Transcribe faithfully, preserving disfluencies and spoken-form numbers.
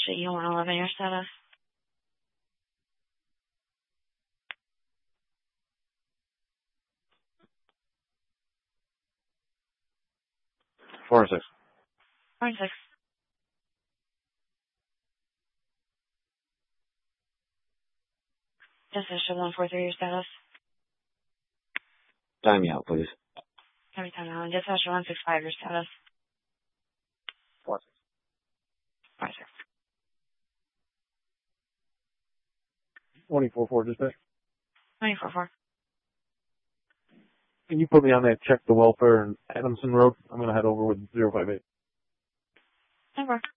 you one eleven, your status. Four and six. Four and six. Decision one four three, your status. Time me out, please. Every time now. Dispatcher one six five, your status. Four six. Four six. Twenty-four four, dispatch. Twenty-four four. Can you put me on that check the welfare and Adamson Road? I'm gonna head over with zero five eight. Over.